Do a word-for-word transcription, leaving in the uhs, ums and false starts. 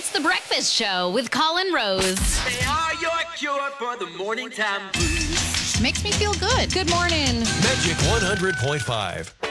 It's The Breakfast Show with Colin Rose. They are your cure for the morning time blues. Makes me feel good. Good morning. Magic one hundred point five.